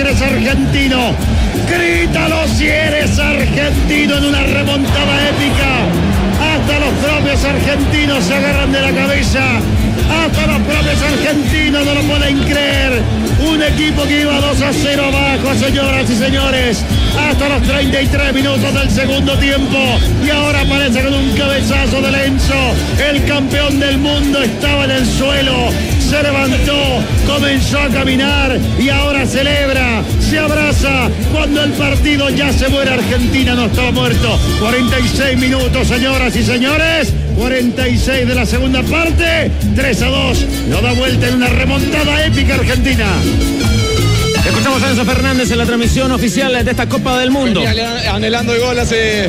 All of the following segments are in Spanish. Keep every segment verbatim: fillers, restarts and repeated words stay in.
eres argentino. Grítalo si eres argentino en una remontada épica. Hasta los propios argentinos se agarran de la cabeza. Hasta los propios argentinos no lo pueden creer. Un equipo que iba dos a cero abajo, señoras y señores, hasta los treinta y tres minutos del segundo tiempo. Y ahora aparece con un cabezazo de Lenzo. El campeón del mundo estaba en el suelo. Se levantó, comenzó a caminar y ahora celebra, se abraza cuando el partido ya se muere. Argentina no estaba muerto. cuarenta y seis minutos, señoras y señores. cuarenta y seis de la segunda parte. tres a dos. Lo da vuelta en una remontada épica Argentina. Escuchamos a Enzo Fernández en la transmisión oficial de esta Copa del Mundo. Venía anhelando el gol hace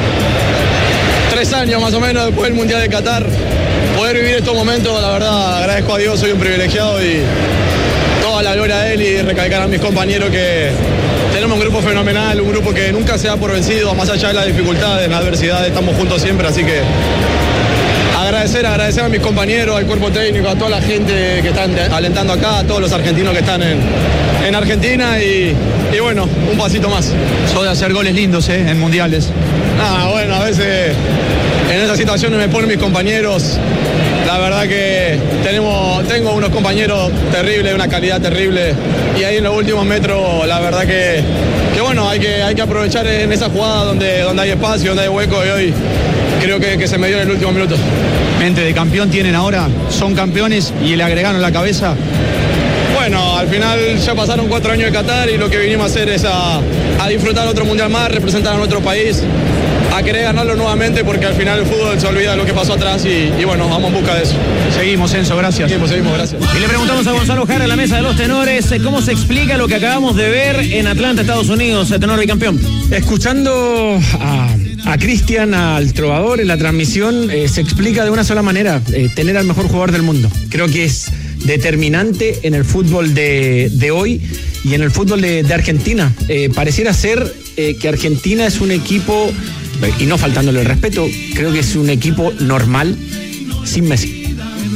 tres años más o menos después del Mundial de Qatar. Poder vivir estos momentos, la verdad, agradezco a Dios, soy un privilegiado y toda la gloria a él y recalcar a mis compañeros que tenemos un grupo fenomenal, un grupo que nunca se da por vencido, más allá de las dificultades, las adversidades, estamos juntos siempre, así que agradecer, agradecer a mis compañeros, al cuerpo técnico, a toda la gente que están alentando acá, a todos los argentinos que están en, en Argentina y, y bueno, un pasito más. Sos de hacer goles lindos, ¿eh? En mundiales. Ah, bueno, a veces en esas situaciones me ponen mis compañeros. La verdad que tenemos, tengo unos compañeros terribles, una calidad terrible y ahí en los últimos metros la verdad que, que bueno, hay que, hay que aprovechar en esa jugada donde, donde hay espacio, donde hay hueco y hoy creo que, que se me dio en el último minuto. Mente de campeón tienen ahora, son campeones y le agregaron la cabeza. Bueno, al final ya pasaron cuatro años de Qatar y lo que vinimos a hacer es a, a disfrutar otro mundial más, representar a nuestro país, a querer ganarlo nuevamente porque al final el fútbol se olvida de lo que pasó atrás y, y bueno, vamos en busca de eso. Seguimos, Enzo, gracias. Seguimos, seguimos, gracias. Y le preguntamos a Gonzalo Jara en la mesa de los tenores cómo se explica lo que acabamos de ver en Atlanta, Estados Unidos, el tenor bicampeón. Escuchando a, a Cristian, al trovador en la transmisión, eh, se explica de una sola manera, eh, tener al mejor jugador del mundo. Creo que es determinante en el fútbol de, de hoy y en el fútbol de, de Argentina. Eh, pareciera ser eh, que Argentina es un equipo, y no faltándole el respeto, creo que es un equipo normal sin Messi.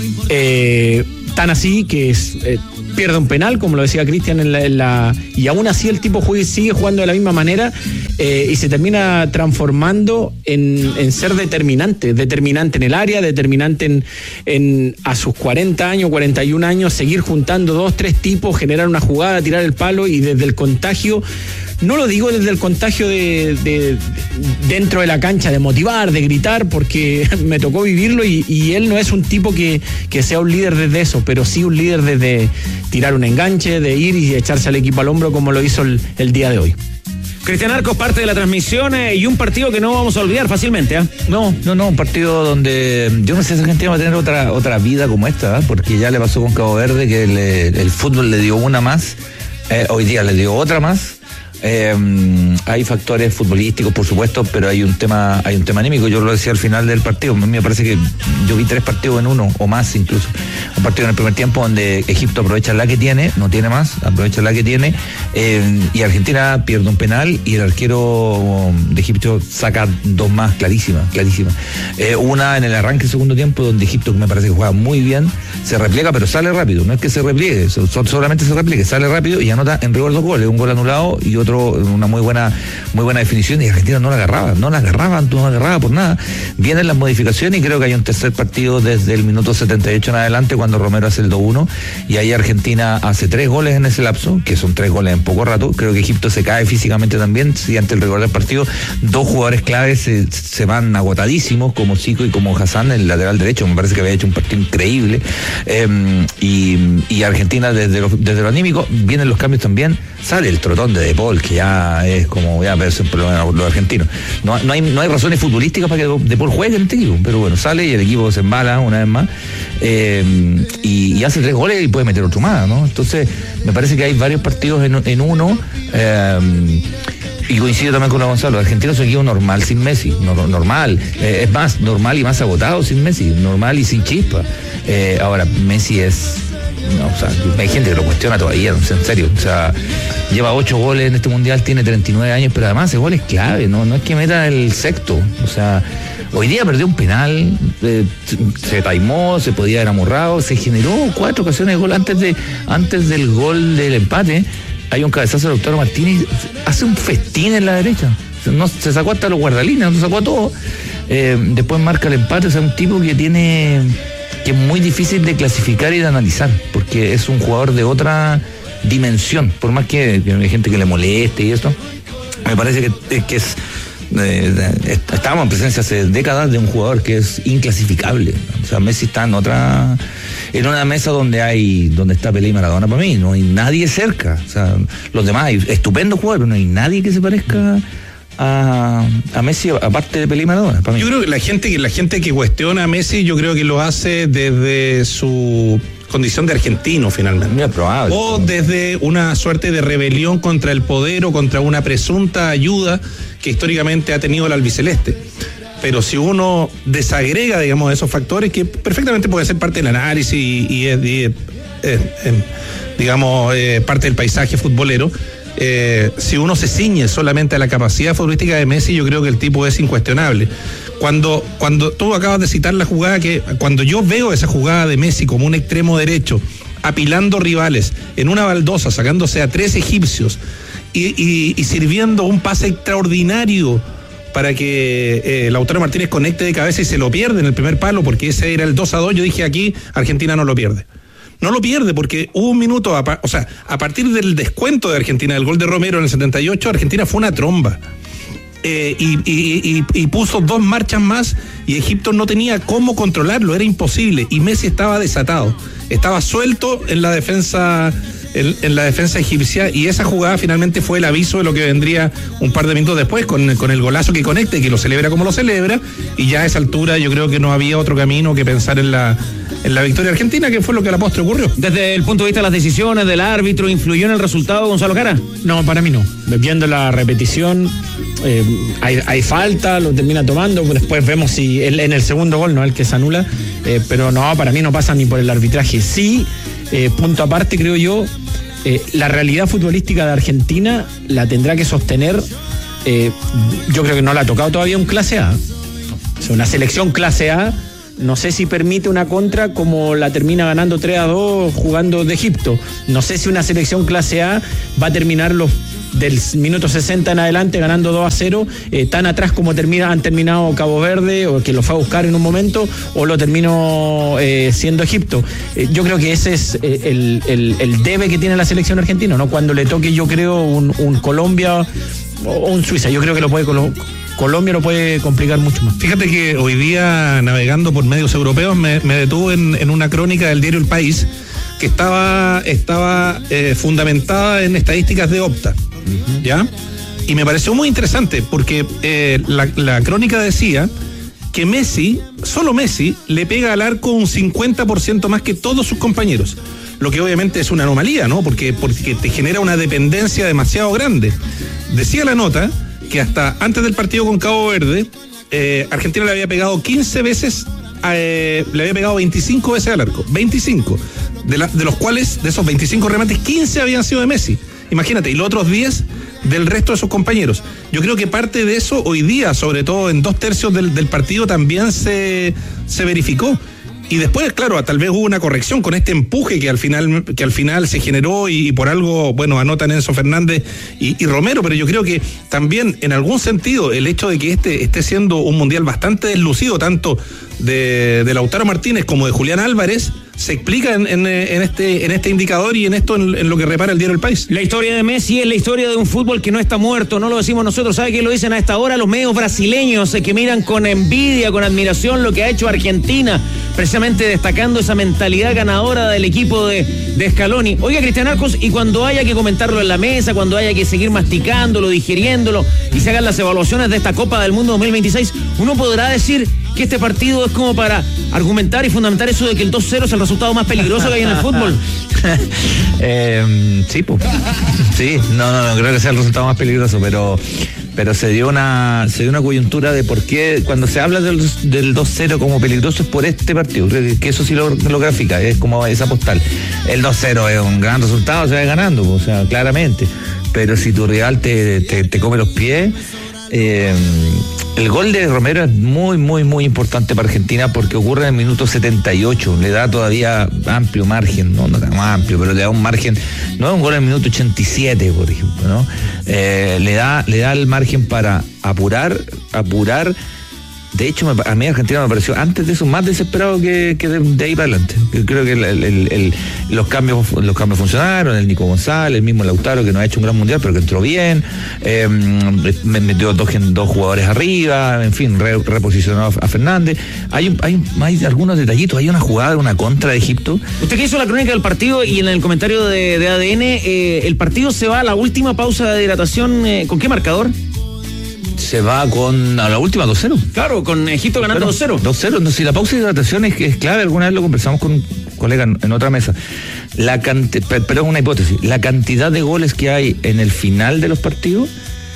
Eh, tan así que es, eh, pierde un penal, como lo decía Cristian, en la, en la, y aún así el tipo juega, sigue jugando de la misma manera eh, y se termina transformando en, en ser determinante, determinante en el área, determinante en, en a sus cuarenta años, cuarenta y un años, seguir juntando dos, tres tipos, generar una jugada, tirar el palo y desde el contagio. No lo digo desde el contagio de, de, de dentro de la cancha, de motivar, de gritar, porque me tocó vivirlo y, y él no es un tipo que, que sea un líder desde eso, pero sí un líder desde tirar un enganche, de ir y echarse al equipo al hombro como lo hizo el, el día de hoy. Cristian Arcos, parte de la transmisión eh, y un partido que no vamos a olvidar fácilmente. ¿eh? No, no, no, un partido donde yo no sé si Argentina va a tener otra, otra vida como esta, ¿eh? Porque ya le pasó con Cabo Verde que le, el fútbol le dio una más, eh, hoy día le dio otra más. Eh, hay factores futbolísticos, por supuesto, pero hay un tema, hay un tema anímico. Yo lo decía al final del partido. A mí me parece que yo vi tres partidos en uno o más incluso. Un partido en el primer tiempo donde Egipto aprovecha la que tiene, no tiene más, aprovecha la que tiene, eh, y Argentina pierde un penal y el arquero de Egipto saca dos más clarísimas, clarísimas. Eh, una en el arranque del segundo tiempo donde Egipto, que me parece que juega muy bien, se repliega, pero sale rápido. No es que se repliegue, solamente se repliegue, sale rápido y anota en rigor dos goles, un gol anulado y otro una muy buena muy buena definición, y Argentina no la agarraba, no la agarraba, no la agarraba por nada. Vienen las modificaciones y creo que hay un tercer partido desde el minuto setenta y ocho en adelante cuando Romero hace el dos uno y ahí Argentina hace tres goles en ese lapso, que son tres goles en poco rato. Creo que Egipto se cae físicamente también, si ante el rigor del partido dos jugadores claves se, se van agotadísimos, como Zico y como Hassan, el lateral derecho, me parece que había hecho un partido increíble, eh, y, y Argentina desde lo, desde lo anímico, vienen los cambios también, sale el trotón de De Paul, que ya es como, ya es un problema los argentinos. No, no, hay, no hay razones futbolísticas para que De Paul juegue, pero bueno, sale y el equipo se embala una vez más, eh, y, y hace tres goles y puede meter otro más, ¿no? Entonces, me parece que hay varios partidos en, en uno, eh, y coincido también con Gonzalo. Argentina es un equipo normal sin Messi, no, normal, eh, es más, normal y más agotado sin Messi, normal y sin chispa. Eh, ahora, Messi es... No, o sea, hay gente que lo cuestiona todavía, en serio, o sea, lleva ocho goles en este mundial, tiene treinta y nueve años, pero además ese gol es clave, no, no es que meta el sexto, o sea, hoy día perdió un penal, eh, se taimó, se podía haber amorrado, se generó cuatro ocasiones de gol antes de, antes del gol del empate, hay un cabezazo de Lautaro Martínez, hace un festín en la derecha. No, se sacó hasta los guardalines, se sacó a todo. Eh, después marca el empate. O sea, un tipo que tiene, que es muy difícil de clasificar y de analizar, porque es un jugador de otra dimensión, por más que, que hay gente que le moleste y esto. Me parece que, que es eh, estábamos en presencia hace décadas de un jugador que es inclasificable. O sea, Messi está en otra, en una mesa donde hay, donde está Pelé y Maradona. Para mí no hay nadie cerca. O sea, los demás hay estupendos jugadores, pero no hay nadie que se parezca a, a Messi, aparte de Pelé y Maradona. Para mí. Yo creo que la gente, la gente que cuestiona a Messi, yo creo que lo hace desde su condición de argentino, finalmente. Muy probable. O desde una suerte de rebelión contra el poder o contra una presunta ayuda que históricamente ha tenido el albiceleste. Pero si uno desagrega, digamos, esos factores, que perfectamente puede ser parte del análisis y, y es, y es, es, es, digamos, eh, parte del paisaje futbolero, eh, si uno se ciñe solamente a la capacidad futbolística de Messi, yo creo que el tipo es incuestionable. Cuando, cuando tú acabas de citar la jugada, que cuando yo veo esa jugada de Messi como un extremo derecho, apilando rivales en una baldosa, sacándose a tres egipcios y, y, y sirviendo un pase extraordinario para que eh, Lautaro Martínez conecte de cabeza y se lo pierde en el primer palo, porque ese era el dos a dos, yo dije aquí, Argentina no lo pierde. No lo pierde porque hubo un minuto, a, o sea, a partir del descuento de Argentina, del gol de Romero en el setenta y ocho, Argentina fue una tromba. Eh, y, y, y, y puso dos marchas más y Egipto no tenía cómo controlarlo, era imposible, y Messi estaba desatado, estaba suelto en la defensa en, en la defensa egipcia, y esa jugada finalmente fue el aviso de lo que vendría un par de minutos después con, con el golazo que conecta y que lo celebra como lo celebra, y ya a esa altura yo creo que no había otro camino que pensar en la en la victoria argentina, que fue lo que a la postre ocurrió. Desde el punto de vista de las decisiones del árbitro, ¿influyó en el resultado, Gonzalo Jara? No, para mí no. Viendo la repetición, eh, hay, hay falta, lo termina tomando, después vemos si el, en el segundo gol, no el que se anula, eh, pero no, para mí no pasa ni por el arbitraje. Sí, eh, punto aparte, creo yo, eh, la realidad futbolística de Argentina la tendrá que sostener, eh, yo creo que no la ha tocado todavía un clase A. O sea, una selección clase A, no sé si permite una contra como la termina ganando tres a dos jugando de Egipto. No sé si una selección clase A va a terminar los del minuto sesenta en adelante ganando dos a cero, eh, tan atrás como termina, han terminado Cabo Verde, o que lo fue a buscar en un momento, o lo terminó eh, siendo Egipto. Eh, yo creo que ese es eh, el, el, el debe que tiene la selección argentina, ¿no? Cuando le toque, yo creo, un, un Colombia o un Suiza, yo creo que lo puede colo- Colombia lo puede complicar mucho más. Fíjate que hoy día, navegando por medios europeos, me, me detuve en, en una crónica del diario El País que estaba, estaba eh, fundamentada en estadísticas de Opta, uh-huh. ¿ya? Y me pareció muy interesante porque eh, la, la crónica decía que Messi, solo Messi, le pega al arco un cincuenta por ciento más que todos sus compañeros. Lo que obviamente es una anomalía, ¿no? Porque, porque te genera una dependencia demasiado grande. Decía la nota que hasta antes del partido con Cabo Verde, eh, Argentina le había pegado quince veces, eh, le había pegado veinticinco veces al arco, veinticinco, de, la, de los cuales, de esos veinticinco remates, quince habían sido de Messi. Imagínate, y los otros diez del resto de sus compañeros. Yo creo que parte de eso hoy día, sobre todo en dos tercios del, del partido, también se, se verificó. Y después, claro, tal vez hubo una corrección con este empuje que al final, que al final se generó y, y por algo, bueno, anotan Enzo Fernández y, y Romero, pero yo creo que también, en algún sentido, el hecho de que este esté siendo un mundial bastante deslucido, tanto de, de Lautaro Martínez como de Julián Álvarez, se explica en, en, en, este, en este indicador y en esto en, en lo que repara el diario El País. La historia de Messi es la historia de un fútbol que no está muerto, no lo decimos nosotros, ¿sabe qué lo dicen a esta hora? Los medios brasileños eh, que miran con envidia, con admiración lo que ha hecho Argentina, precisamente destacando esa mentalidad ganadora del equipo de, de Scaloni. Oiga, Cristian Arcos, y cuando haya que comentarlo en la mesa, cuando haya que seguir masticándolo, digiriéndolo y se hagan las evaluaciones de esta Copa del Mundo dos mil veintiséis, uno podrá decir que este partido es como para argumentar y fundamentar eso de que el dos cero es el resultado más peligroso que hay en el fútbol. eh, sí, pues. Sí, no, no, no creo que sea el resultado más peligroso, pero pero se dio una se dio una coyuntura de por qué cuando se habla del, del dos cero como peligroso es por este partido. Creo que, que eso sí lo, lo grafica, es como esa postal. El dos cero es un gran resultado, se va ganando, o sea, claramente. Pero si tu rival te, te, te come los pies, Eh, el gol de Romero es muy, muy, muy importante para Argentina porque ocurre en el minuto setenta y ocho. Le da todavía amplio margen, no, no tan amplio, pero le da un margen. No es un gol en el minuto ochenta y siete, por ejemplo, ¿no? Eh, le da, le da el margen para apurar, apurar. De hecho, me, a mí Argentina me pareció antes de eso más desesperado que, que de, de ahí para adelante. Yo creo que el, el, el, el, los cambios los cambios funcionaron, el Nico González, el mismo Lautaro, que no ha hecho un gran mundial, pero que entró bien, eh, me metió dos, dos jugadores arriba, en fin, re, reposicionó a Fernández. Hay, hay, hay algunos detallitos, hay una jugada, una contra de Egipto. Usted que hizo la crónica del partido y en el comentario de, de A D N, eh, el partido se va a la última pausa de hidratación, eh, ¿con qué marcador? Se va con a la última dos cero. Claro, con Egipto ganando dos cero. dos cero. No, si la pausa de hidratación es, es clave, alguna vez lo conversamos con un colega en, en otra mesa. La canti- pero es una hipótesis. La cantidad de goles que hay en el final de los partidos,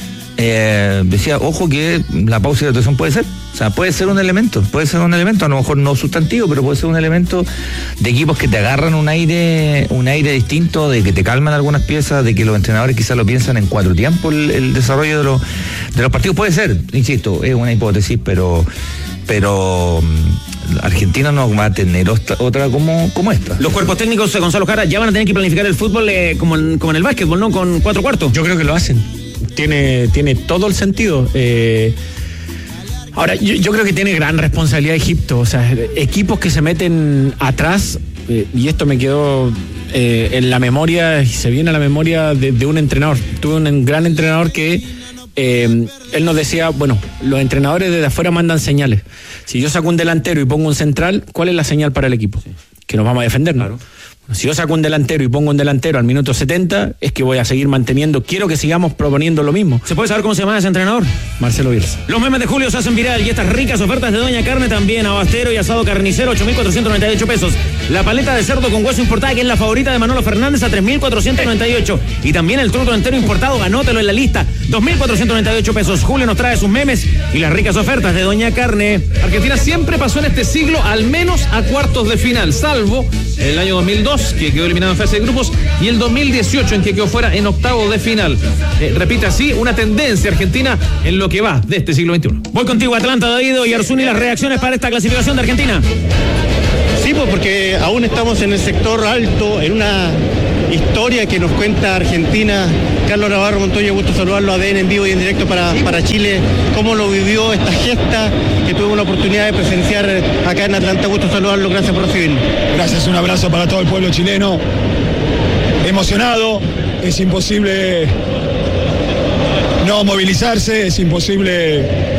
eh, decía, ojo que la pausa de hidratación puede ser. O sea, puede ser un elemento, puede ser un elemento, a lo mejor no sustantivo, pero puede ser un elemento de equipos que te agarran un aire, un aire distinto, de que te calman algunas piezas, de que los entrenadores quizás lo piensan en cuatro tiempos el, el desarrollo de los, de los partidos. Puede ser, insisto, es una hipótesis, pero, pero Argentina no va a tener otra, otra como, como esta. Los cuerpos técnicos de Gonzalo Jara ya van a tener que planificar el fútbol eh, como, en, como en el básquetbol, ¿no? Con cuatro cuartos. Yo creo que lo hacen. Tiene, tiene todo el sentido. Eh, Ahora, yo, yo creo que tiene gran responsabilidad Egipto, o sea, equipos que se meten atrás, eh, y esto me quedó eh, en la memoria, y se viene a la memoria de, de un entrenador. Tuve un gran entrenador que eh, él nos decía, bueno, los entrenadores desde afuera mandan señales. Si yo saco un delantero y pongo un central, ¿cuál es la señal para el equipo? Que nos vamos a defender, ¿no? Claro. Si yo saco un delantero y pongo un delantero al minuto setenta, es que voy a seguir manteniendo, quiero que sigamos proponiendo lo mismo. ¿Se puede saber cómo se llama ese entrenador? Marcelo Bielsa. Los memes de Julio se hacen viral y estas ricas ofertas de Doña Carne también. Abastero y asado carnicero, ocho mil cuatrocientos noventa y ocho pesos. La paleta de cerdo con hueso importada, que es la favorita de Manolo Fernández, a tres mil cuatrocientos noventa y ocho. Y también el truco entero importado, anótelo en la lista, dos mil cuatrocientos noventa y ocho pesos. Julio nos trae sus memes y las ricas ofertas de Doña Carne. Argentina siempre pasó en este siglo al menos a cuartos de final, salvo el año dos mil dos, que quedó eliminado en fase de grupos, y el dos mil dieciocho, en que quedó fuera en octavos de final. Eh, repite así una tendencia argentina en lo que va de este siglo veintiuno. Voy contigo, Atlanta, David y Arzuni, las reacciones para esta clasificación de Argentina. Sí, pues porque aún estamos en el sector alto, en una historia que nos cuenta Argentina. Carlos Navarro Montoya, gusto saludarlo, A D N en vivo y en directo para, para Chile. ¿Cómo lo vivió esta gesta que tuve una oportunidad de presenciar acá en Atlanta? Gusto saludarlo, gracias por recibirnos. Gracias, un abrazo para todo el pueblo chileno. Emocionado, es imposible no movilizarse, es imposible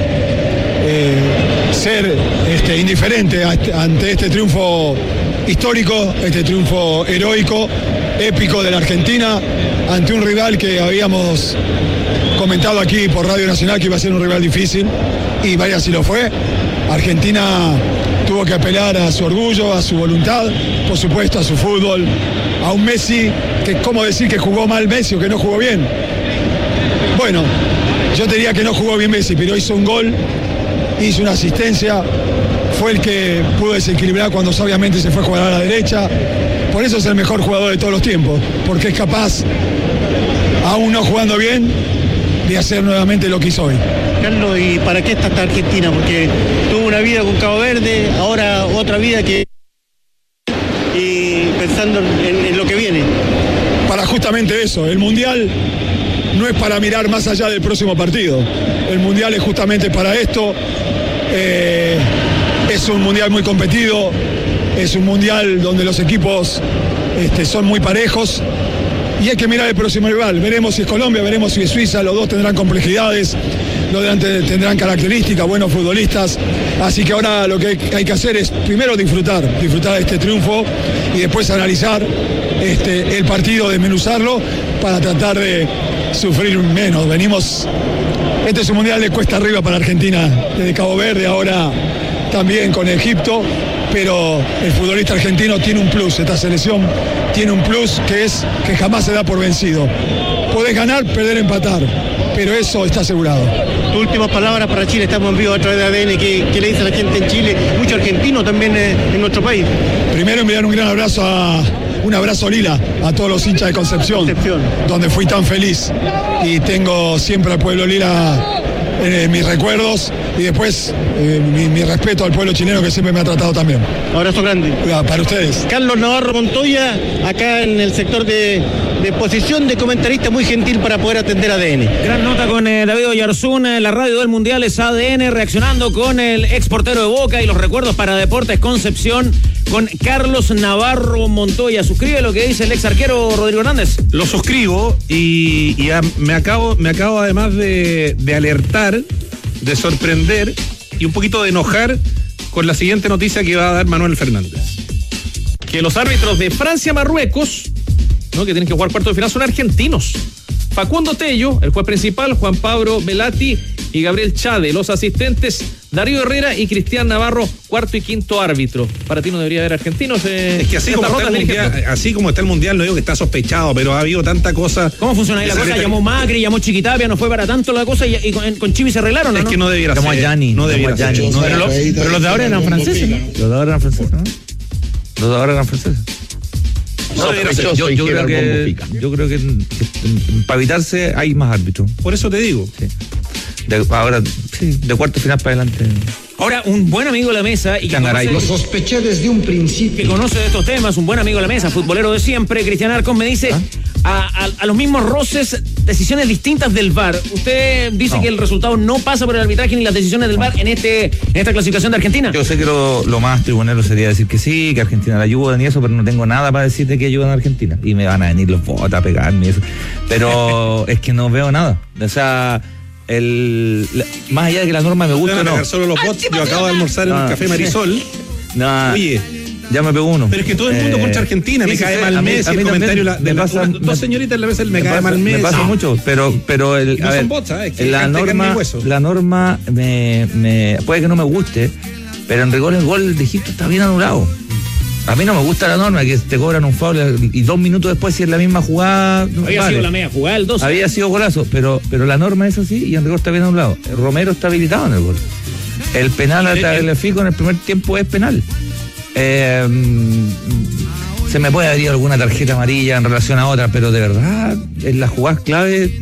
eh, ser este, indiferente ante este triunfo histórico, este triunfo heroico, épico de la Argentina, ante un rival que habíamos comentado aquí por Radio Nacional que iba a ser un rival difícil, y vaya si lo fue. Argentina tuvo que apelar a su orgullo, a su voluntad, por supuesto a su fútbol, a un Messi que, ¿cómo decir que jugó mal Messi o que no jugó bien? Bueno, yo diría que no jugó bien Messi, pero hizo un gol, hizo una asistencia, fue el que pudo desequilibrar cuando sabiamente se fue a jugar a la derecha. Por eso es el mejor jugador de todos los tiempos, porque es capaz, aún no jugando bien, de hacer nuevamente lo que hizo hoy. Carlos, ¿y para qué está esta Argentina? Porque tuvo una vida con Cabo Verde, ahora otra vida que... y pensando en, en lo que viene. Para justamente eso, el Mundial no es para mirar más allá del próximo partido. El Mundial es justamente para esto. Eh, es un Mundial muy competido, es un Mundial donde los equipos este, son muy parejos. Y hay que mirar el próximo rival. Veremos si es Colombia, veremos si es Suiza. Los dos tendrán complejidades, los dos tendrán características, buenos futbolistas. Así que ahora lo que hay que hacer es primero disfrutar, disfrutar de este triunfo y después analizar este, el partido, desmenuzarlo para tratar de sufrir menos. Venimos, este es un mundial de cuesta arriba para Argentina, desde Cabo Verde, ahora también con Egipto. Pero el futbolista argentino tiene un plus, esta selección tiene un plus que es que jamás se da por vencido. Podés ganar, perder, empatar, pero eso está asegurado. Tu últimas palabras para Chile, estamos en vivo a través de A D N, ¿qué, qué le dice a la gente en Chile? Mucho argentino también eh, en nuestro país. Primero enviar un gran abrazo a, un abrazo lila a todos los hinchas de Concepción, Concepción, donde fui tan feliz y tengo siempre al pueblo lila eh, mis recuerdos y después eh, mi, mi respeto al pueblo chileno que siempre me ha tratado también. Abrazo grande. Para ustedes. Carlos Navarro Montoya, acá en el sector de, de posición de comentarista, muy gentil para poder atender a A D N. Gran nota con eh, David Oyarzún, eh, la radio del Mundial es A D N, reaccionando con el ex portero de Boca y los recuerdos para Deportes Concepción con Carlos Navarro Montoya. Suscribe lo que dice el ex arquero Rodrigo Hernández. Lo suscribo y, y a, me acabo me acabo además de, de alertar, de sorprender y un poquito de enojar con la siguiente noticia que va a dar Manuel Fernández. Que los árbitros de Francia-Marruecos, ¿no?, que tienen que jugar cuarto de final, son argentinos. Facundo Tello, el juez principal, Juan Pablo Velati y Gabriel Chade, los asistentes Darío Herrera y Cristian Navarro, cuarto y quinto árbitro. Para ti no debería haber argentinos. Eh, es que así como, está el mundial, así como está el mundial, no digo que está sospechado, pero ha habido tanta cosa. ¿Cómo funciona ahí la cosa? Llamó Macri, llamó Chiquitapia, no fue para tanto la cosa y, y con, con Chivi se arreglaron, ¿no? Es que no debiera Llamó ser. a Gianni, no debiera ser. No, pero, lo, pero los de ahora eran franceses, ¿no? Los de ahora eran franceses, ¿no? Los de ahora eran franceses. No, no, yo, yo, yo, creo que, yo creo que, que para evitarse hay más árbitros. Por eso te digo. Sí. De, ahora, sí, de cuarto final para adelante. Ahora, un buen amigo de la mesa y que conoce, lo sospeché desde un principio. Que conoce de estos temas, un buen amigo de la mesa, futbolero de siempre, Cristian Arcón, me dice ¿Ah? a, a, a los mismos roces, decisiones distintas del V A R. Usted dice no. que el resultado no pasa por el arbitraje ni las decisiones del no. V A R en este en esta clasificación de Argentina. Yo sé que lo, lo más tribunero sería decir que sí, que Argentina la ayudan y eso, pero no tengo nada para decirte que ayudan a Argentina. Y me van a venir los bots a pegarme y eso. Pero es que no veo nada. O sea, el la, más allá de que la norma me gusta, no. Solo los bots. Yo acabo de almorzar no. en un café Marisol. No. Oye, ya me pegó uno. Pero es que todo el mundo eh, contra Argentina, sí, me cae sí, mal Messi, el comentario la, de las dos señoritas en la mesa, me, me cae pasa, mal Messi. Me pasa mucho, pero pero el no a son ver, bots, ¿sabes? Que la norma la norma me, me puede que no me guste, pero en rigor el gol de Egipto está bien anulado. A mí no me gusta la norma que te cobran un foul y dos minutos después si es la misma jugada. Había vale. sido la media jugada el doce. Había sido golazo, pero pero la norma es así y en rigor está bien anulado. Romero está habilitado en el gol. El penal a Tagliafico en el primer tiempo es penal. Eh, se me puede haber alguna tarjeta amarilla en relación a otra, pero de verdad en las jugadas clave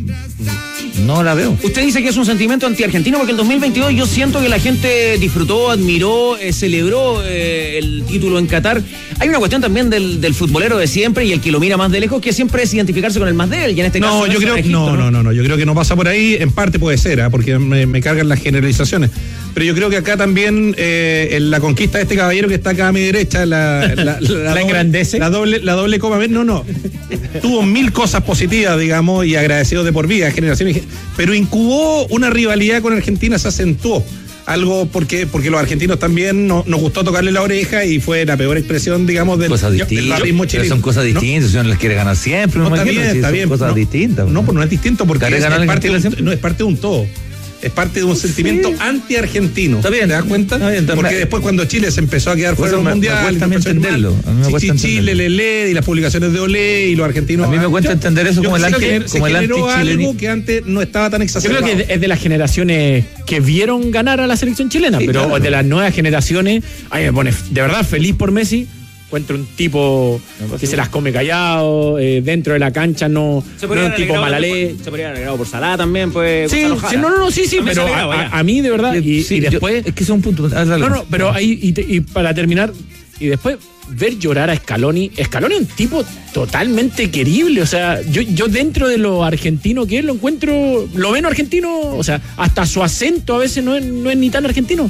no la veo. Usted dice que es un sentimiento anti-argentino porque el dos mil veintidós yo siento que la gente disfrutó, admiró, eh, celebró eh, el título en Qatar. Hay una cuestión también del, del futbolero de siempre y el que lo mira más de lejos, que siempre es identificarse con el más débil, y en este no, caso yo creo que no, no, no, no, yo creo que no pasa por ahí. En parte puede ser, ¿eh? porque me, me cargan las generalizaciones. Pero yo creo que acá también eh, en la conquista de este caballero que está acá a mi derecha, la, la, la, la, la engrandece. La doble, la doble coma, no, no. Tuvo mil cosas positivas, digamos, y agradecido de por vida, generaciones, pero incubó una rivalidad con Argentina, se acentuó. Algo porque porque los argentinos también no, nos gustó tocarle la oreja y fue la peor expresión, digamos, del, cosas del racismo chileno. Son cosas distintas, si uno las quiere ganar siempre. No, está bien, está bien. Son cosas no, distintas. No, pues no es distinto porque es, es, parte de un, no, es parte de un todo. Es parte de un sentimiento sí. anti-argentino. Está bien, ¿te das cuenta? Está bien, porque después cuando Chile se empezó a quedar fuera del mundial, también entenderlo. A mí me cuesta Chile, Lele y las publicaciones de Olé y los argentinos. A mí me cuesta yo, entender eso como el anti, que, como el anti algo que antes no estaba tan exacerbado. Yo creo que es de las generaciones que vieron ganar a la selección chilena, sí, pero claro. de las nuevas generaciones, a mí me pone de verdad feliz por Messi. Encuentro un tipo no, que se las come callado, eh, dentro de la cancha no, se no es un tipo mala ley. Se podría haber alegrado por Salah también, pues. Sí, sí, no, no, no, sí, sí, a pero a, a, a mí de verdad. Y, sí, y después. Yo, es que es un punto. No, no, pero ahí, y, y para terminar, y después ver llorar a Scaloni. Scaloni es un tipo totalmente querible, o sea, yo, yo dentro de lo argentino que es, lo encuentro, lo ven argentino, o sea, hasta su acento a veces no es, no es ni tan argentino.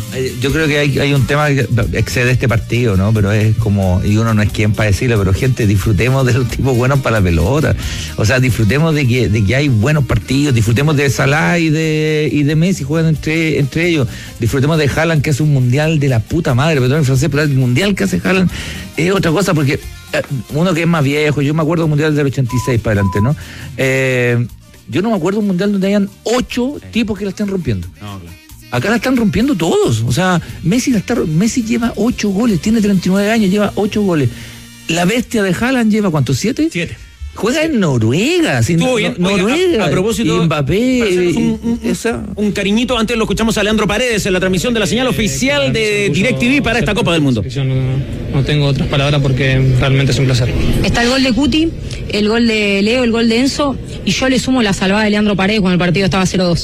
Yo creo que hay, hay un tema que excede este partido, ¿no? Pero es como, y uno no es quien para decirlo, pero gente, disfrutemos de los tipos buenos para la pelota. O sea, disfrutemos de que, de que hay buenos partidos, disfrutemos de Salah y de, y de Messi, juegan entre, entre ellos. Disfrutemos de Haaland, que hace un mundial de la puta madre, perdón en francés, pero el mundial que hace Haaland es otra cosa, porque uno que es más viejo, yo me acuerdo del mundial del ochenta y seis para adelante, ¿no? Eh, yo no me acuerdo de un mundial donde hayan ocho sí. tipos que la estén rompiendo. No, claro. Acá la están rompiendo todos. O sea, Messi la está, Messi lleva ocho goles, tiene treinta y nueve años, lleva ocho goles. La bestia de Haaland lleva ¿cuántos? ¿Siete? Siete. Juega en Noruega, sin no, Noruega. A, a propósito, Mbappé, un, un, esa. un cariñito. Antes lo escuchamos a Leandro Paredes en la transmisión de la señal oficial de DirecTV para esta Copa del Mundo. No, no tengo otras palabras porque realmente es un placer. Está el gol de Cuti, el gol de Leo, el gol de Enzo, y yo le sumo la salvada de Leandro Paredes cuando el partido estaba cero dos.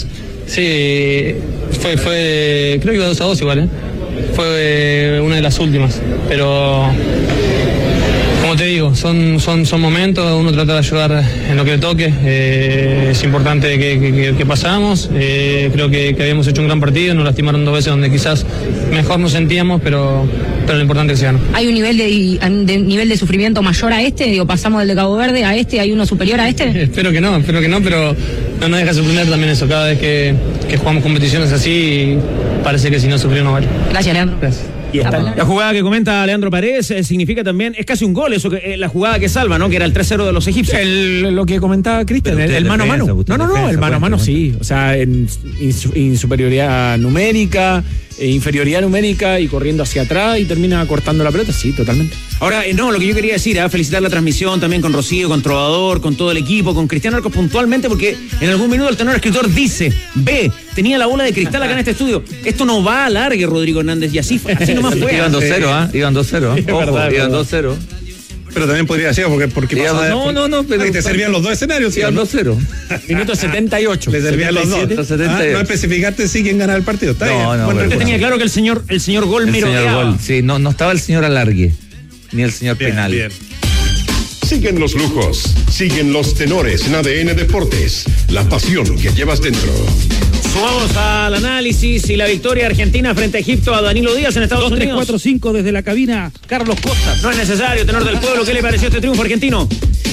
Sí, fue, fue, creo que iba dos a dos igual, ¿eh? Fue eh, una de las últimas, pero como te digo, son, son, son momentos, uno trata de ayudar en lo que le toque, eh, es importante que, que, que pasamos, eh, creo que, que habíamos hecho un gran partido, nos lastimaron dos veces donde quizás mejor nos sentíamos, pero, pero lo importante es que se ganó. ¿Hay un nivel de, de, nivel de sufrimiento mayor a este? Digo, pasamos del de Cabo Verde a este, ¿hay uno superior a este? Espero que no, espero que no, pero no nos deja sorprender también eso, cada vez que, que jugamos competiciones así, parece que si no sufrió no vale. Gracias, Leandro. Gracias. Y está. La jugada que comenta Leandro Paredes eh, significa también, es casi un gol eso, que, eh, la jugada que salva, ¿no? Que era el tres cero de los egipcios. El, lo que comentaba Cristian, el, el mano a mano. No, no, no, el mano a mano sí. O sea, en insuperioridad numérica, eh, inferioridad numérica y corriendo hacia atrás y termina cortando la pelota, sí, totalmente. Ahora, eh, no, lo que yo quería decir, ¿eh? felicitar la transmisión también con Rocío, con Trovador, con todo el equipo, con Cristiano Arcos puntualmente, porque en algún minuto el tenor escritor dice, ve, tenía la bola de cristal acá en este estudio. Esto no va a largue, Rodrigo Hernández, y así, así nomás fue. Iban dos cero, ¿ah? Iban dos cero. Ojo, iban dos cero. Pero también podría ser porque, porque pasaba, no, no, no, pero ahí te servían los dos escenarios. Iban dos cero. Minuto setenta y ocho. Le servían los dos. Ah, no especificaste sí quién ganaba el partido. Está no, bien. No, bueno, usted bueno. tenía claro que el señor, el señor Gol el merodeaba. Señor Gol, sí, no, no estaba el señor alargue, ni el señor bien, penal. Bien. Siguen los lujos, siguen los tenores en A D N Deportes, la pasión que llevas dentro. Sumamos al análisis y la victoria argentina frente a Egipto a Danilo Díaz en Estados Unidos. dos tres cuatro cinco desde la cabina, Carlos Costa. No es necesario, tenor del pueblo, ¿qué le pareció este triunfo argentino?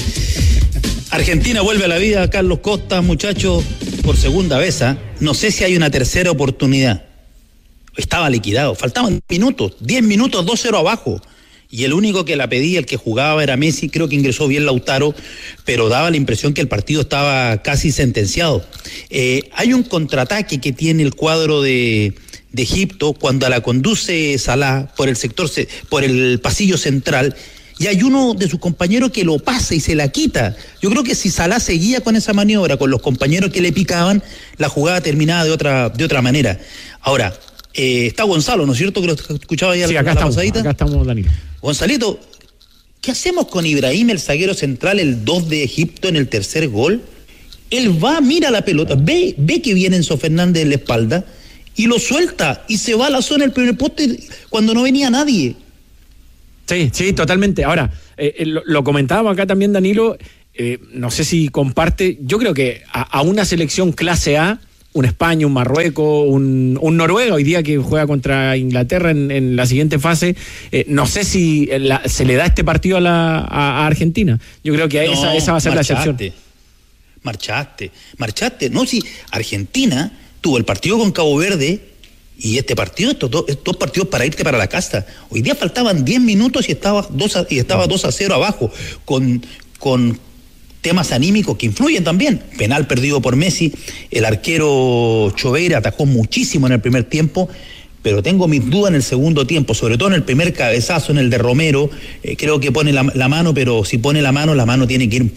Argentina vuelve a la vida, Carlos Costa, muchachos, por segunda vez, ¿eh? No sé si hay una tercera oportunidad. Estaba liquidado, faltaban minutos, diez minutos, dos cero abajo. Y el único que la pedía, el que jugaba era Messi, creo que ingresó bien Lautaro, pero daba la impresión que el partido estaba casi sentenciado. Eh, hay un contraataque que tiene el cuadro de, de Egipto cuando la conduce Salah por el sector, por el pasillo central, y hay uno de sus compañeros que lo pasa y se la quita. Yo creo que si Salah seguía con esa maniobra, con los compañeros que le picaban, la jugada terminaba de otra, de otra manera. Ahora, eh, está Gonzalo, ¿no es cierto? Que lo escuchaba ya sí, la, acá la estamos, pasadita. Acá estamos, Danilo. Gonzalito, ¿qué hacemos con Ibrahim, el zaguero central, el dos de Egipto en el tercer gol? Él va, mira la pelota, ve, ve que viene Enzo Fernández en la espalda y lo suelta y se va a la zona del primer poste cuando no venía nadie. Sí, sí, totalmente. Ahora, eh, lo, lo comentábamos acá también, Danilo, eh, no sé si comparte, yo creo que a, a una selección clase A, un España, un Marruecos, un, un Noruega, hoy día que juega contra Inglaterra en, en la siguiente fase, eh, no sé si la, se le da este partido a, la, a, a Argentina. Yo creo que no, esa, esa va a ser marchaste, la excepción. Marchaste, marchaste. No, si Argentina tuvo el partido con Cabo Verde y este partido, estos dos, estos dos partidos para irte para la casa. Hoy día faltaban diez minutos y estaba dos a, y estaba dos a cero abajo, con... con temas anímicos que influyen también. Penal perdido por Messi, el arquero Choveira atajó muchísimo en el primer tiempo, pero tengo mis dudas en el segundo tiempo, sobre todo en el primer cabezazo, en el de Romero, eh, creo que pone la, la mano, pero si pone la mano, la mano tiene que ir un